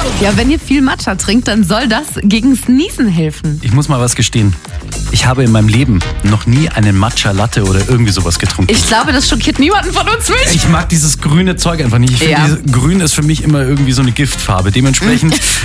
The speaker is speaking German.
Ja, wenn ihr viel Matcha trinkt, dann soll das gegen Niesen helfen. Ich muss mal was gestehen. Ich habe in meinem Leben noch nie einen Matcha Latte oder irgendwie sowas getrunken. Ich glaube, das schockiert niemanden von uns mit. Ich mag dieses grüne Zeug einfach nicht. Ich finde, grün ist für mich immer irgendwie so eine Giftfarbe. Dementsprechend